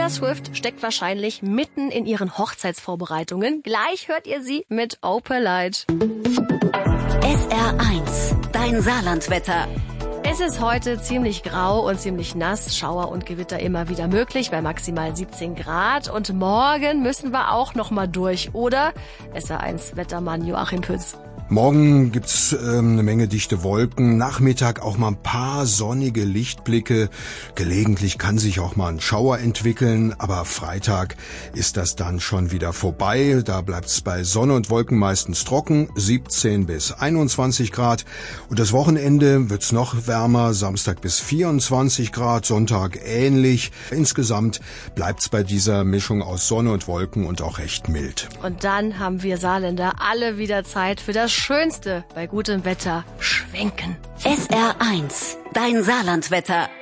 Taylor Swift steckt wahrscheinlich mitten in ihren Hochzeitsvorbereitungen. Gleich hört ihr sie mit Opalite. SR1, dein Saarlandwetter. Es ist heute ziemlich grau und ziemlich nass, Schauer und Gewitter immer wieder möglich bei maximal 17 Grad. Und morgen müssen wir auch noch mal durch, oder? SR1 Wettermann Joachim Pütz. Morgen gibt's eine Menge dichte Wolken, Nachmittag auch mal ein paar sonnige Lichtblicke. Gelegentlich kann sich auch mal ein Schauer entwickeln, aber Freitag ist das dann schon wieder vorbei. Da bleibt's bei Sonne und Wolken meistens trocken, 17 bis 21 Grad. Und das Wochenende wird's noch wärmer, Samstag bis 24 Grad, Sonntag ähnlich. Insgesamt bleibt's bei dieser Mischung aus Sonne und Wolken und auch recht mild. Und dann haben wir Saarländer alle wieder Zeit für das Schönste bei gutem Wetter: Schwenken. SR1, dein Saarlandwetter.